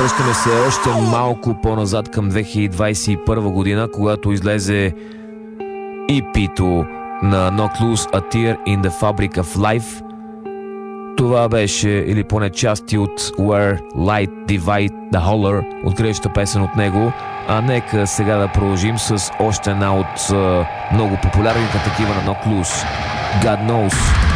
Връщаме се още малко по-назад към 2021 година, когато излезе EP-то на Knocked Loose, A Tear in the Fabric of Life. Това беше, или поне части от Where Light Divide the Holler, откриваща песен от него. А нека сега да продължим с още една от много популярните такива на Knocked Loose, God Knows.